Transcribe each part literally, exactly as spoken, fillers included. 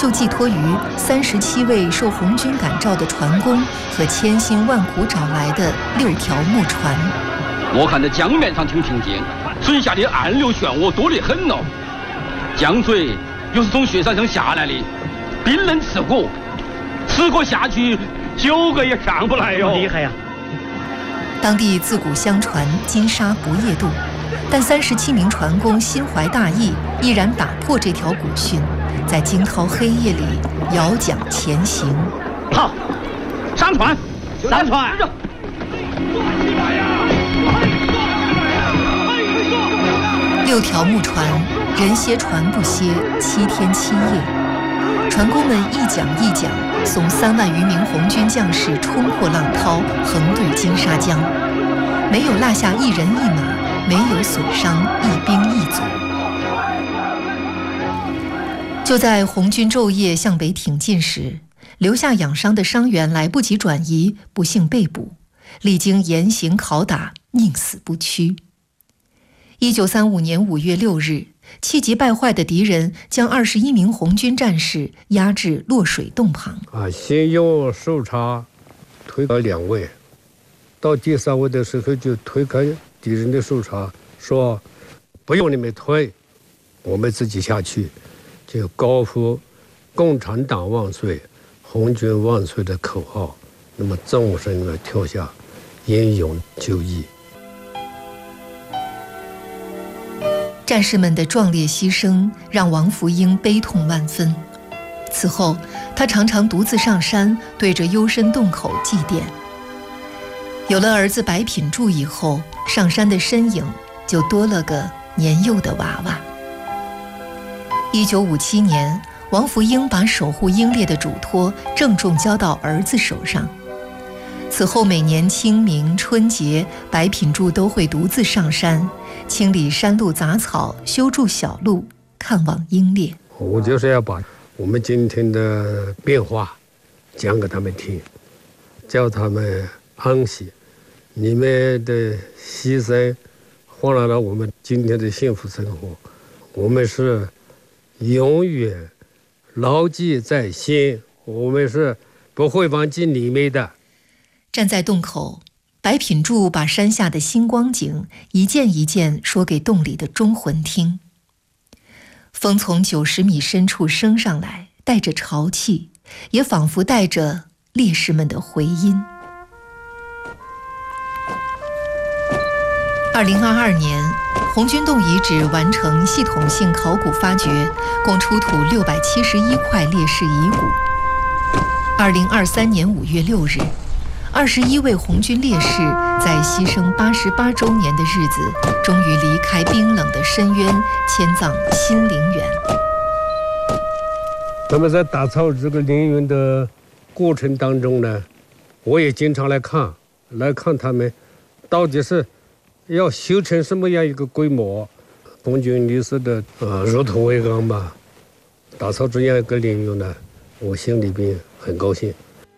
就寄托于三十七位受红军感召的船工和千辛万苦找来的六条木船。 我看这江面上挺平静，水下的暗流漩涡多得很哦。江水又是从雪山上下来的，冰冷刺骨，十个下去，九个也上不来哟。 厉害呀！ 当地自古相传金沙不夜渡，但三十七名船工心怀大义，毅然打破这条古训，在惊涛黑夜里摇桨前行。 好，上船，上船！ 六条木船，人歇船不歇，七天七夜。船工们一桨一桨送三万余名红军将士冲破浪涛，横渡金沙江，没有落下一人一马，没有损伤一兵一卒。就在红军昼夜向北挺进时，留下养伤的伤员来不及转移，不幸被捕，历经严刑拷打，宁死不屈。一九三五年五月六日，气急败坏的敌人将二十一名红军战士押至落水洞旁。 啊，先用手叉推开两位，到第三位的时候就推开敌人的手叉，说：“不用你们推，我们自己下去。”就高呼“共产党万岁，红军万岁”的口号。那么众生们跳下，英勇就义。 战士们的壮烈牺牲让王福英悲痛万分。此后，他常常独自上山，对着幽深洞口祭奠。有了儿子白品柱以后，上山的身影就多了个年幼的娃娃。一九五七年，王福英把守护英烈的嘱托郑重交到儿子手上。此后每年清明、春节，白品柱都会独自上山，清理山路杂草，修筑小路，看望英烈。 我就是要把我们今天的变化讲给他们听，叫他们安息。你们的牺牲换来了我们今天的幸福生活，我们是永远牢记在心，我们是不会忘记你们的。 站在洞口，白品柱把山下的新光景一件一件说给洞里的忠魂听。风从九十米深处升上来，带着潮气，也仿佛带着烈士们的回音。二零二二年，红军洞遗址完成系统性考古发掘，共出土六百七十一块烈士遗骨。二零二三年五月六日，二十一位红军烈士在牺牲八十八周年的日子，终于离开冰冷的深渊，迁葬新陵园。 那么在打造这个陵园的过程当中呢，我也经常来看，来看他们到底是要修成什么样一个规模。红军烈士的呃如土为安吧，打造这样一个陵园呢，我心里边很高兴。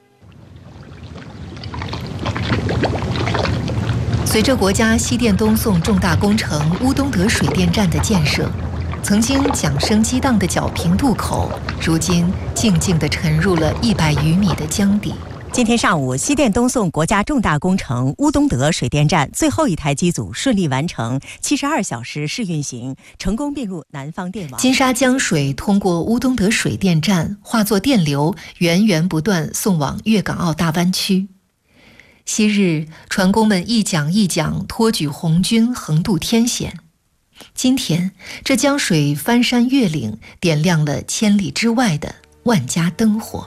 随着国家西电东送重大工程乌东德水电站的建设，曾经桨声激荡的皎平渡口，如今静静地沉入了一百余米的江底。 今天上午，西电东送国家重大工程乌东德水电站最后一台机组顺利完成七十二小时试运行，成功并入南方电网。 金沙江水通过乌东德水电站化作电流，源源不断送往粤港澳大湾区。昔日船工们一桨一桨托举红军横渡天险，今天这江水翻山越岭，点亮了千里之外的万家灯火。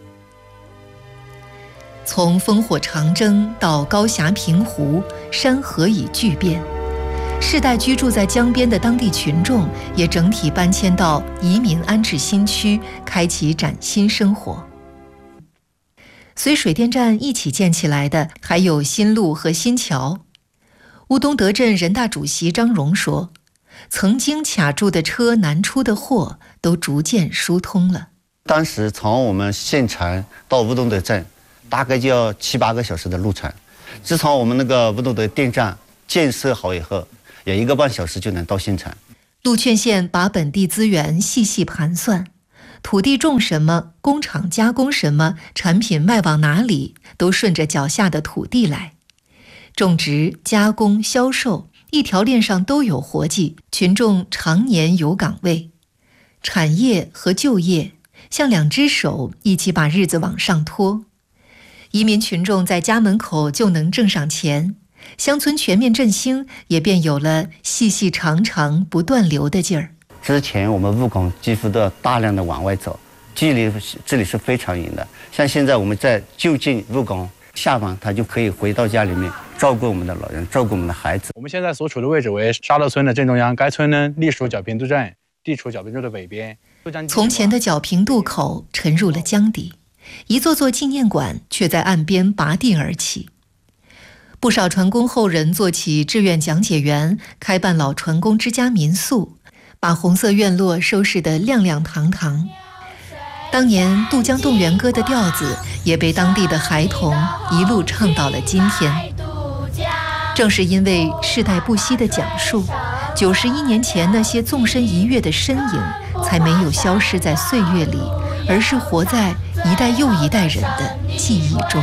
从烽火长征到高峡平湖，山河已巨变，世代居住在江边的当地群众也整体搬迁到移民安置新区，开启崭新生活。随水电站一起建起来的还有新路和新桥。乌东德镇人大主席张荣说，曾经卡住的车难出的货都逐渐疏通了。 当时从我们县城到乌东德镇大概就要七八个小时的路程，自从我们那个乌东德电站建设好以后，有一个半小时就能到县城。 陆劝县把本地资源细细盘算， 土地种什么，工厂加工什么，产品卖往哪里，都顺着脚下的土地来。种植、加工、销售，一条链上都有活计，群众常年有岗位。产业和就业像两只手，一起把日子往上拖。移民群众在家门口就能挣上钱，乡村全面振兴也便有了细细长长不断流的劲儿。 之前我们务工几乎都要大量的往外走，距离这里是非常远的。像现在我们在就近务工，下班他就可以回到家里面照顾我们的老人，照顾我们的孩子。 我们现在所处的位置为沙头村的正中央，该村呢隶属角平渡镇，地处角平渡的北边。 从前的角平渡口沉入了江底，一座座纪念馆却在岸边拔地而起。不少船工后人做起志愿讲解员，开办老船工之家民宿，把红色院落收拾得亮亮堂堂。当年《渡江动员歌》的调子也被当地的孩童一路唱到了今天。正是因为世代不息的讲述，九十一年前那些纵身一跃的身影才没有消失在岁月里，而是活在一代又一代人的记忆中。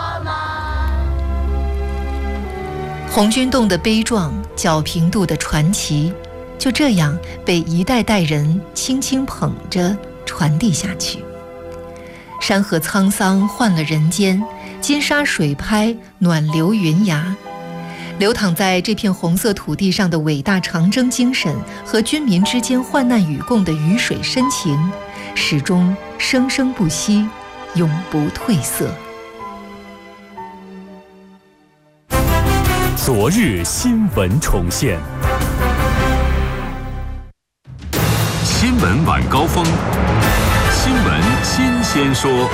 红军洞的悲壮，角平渡的传奇，就这样被一代代人轻轻捧着传递下去。山河沧桑换了人间，金沙水拍暖流云崖。流淌在这片红色土地上的伟大长征精神和军民之间患难与共的鱼水深情，始终生生不息，永不褪色。 昨日新闻重现，新闻晚高峰，新闻新鲜说。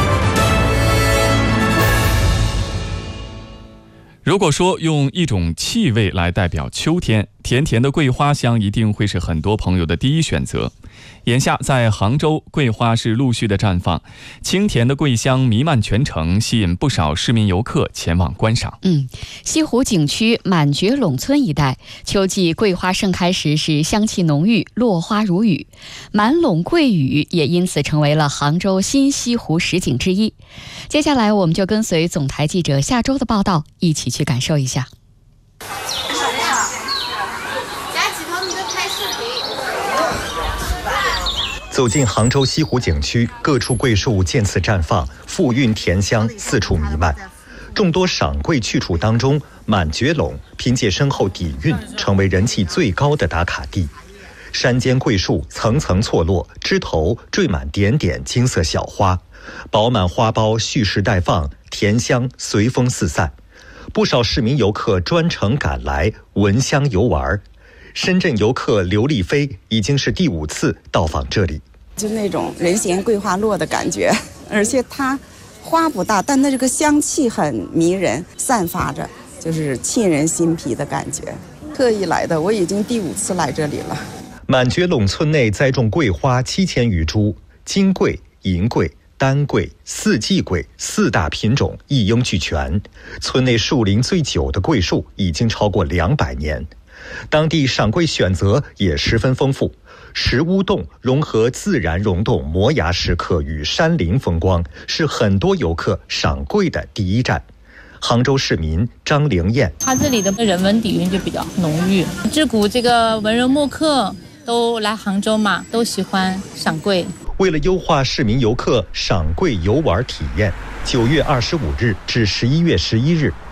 如果说用一种气味来代表秋天，甜甜的桂花香一定会是很多朋友的第一选择。眼下在杭州，桂花是陆续的绽放，清甜的桂香弥漫全城，吸引不少市民游客前往观赏。 嗯，西湖景区满觉陇村一带，秋季桂花盛开时是香气浓郁，落花如雨，满陇桂雨也因此成为了杭州新西湖十景之一。接下来我们就跟随总台记者夏周的报道，一起去感受一下。 走进杭州西湖景区，各处桂树渐次绽放，馥郁甜香四处弥漫。众多赏桂去处当中，满觉陇凭借深厚底蕴，成为人气最高的打卡地。山间桂树层层错落，枝头缀满点点金色小花，饱满花苞蓄势待放，甜香随风四散。不少市民游客专程赶来闻香游玩。深圳游客刘丽飞已经是第五次到访这里。 就那种人闲桂花落的感觉，而且它花不大，但它这个香气很迷人，散发着就是沁人心脾的感觉。特意来的，我已经第五次来这里了。 满觉陇村内栽种桂花七千余株，金桂、银桂、丹桂、四季桂四大品种一应俱全。村内树龄最久的桂树已经超过两百年。当地赏桂选择也十分丰富，石屋洞融合自然溶洞摩崖石刻与山林风光，是很多游客赏桂的第一站。杭州市民张玲燕， 它这里的人文底蕴就比较浓郁，自古这个文人墨客都来杭州嘛，都喜欢赏桂。 为了优化市民游客赏桂游玩体验，九月二十五日至十一月十一日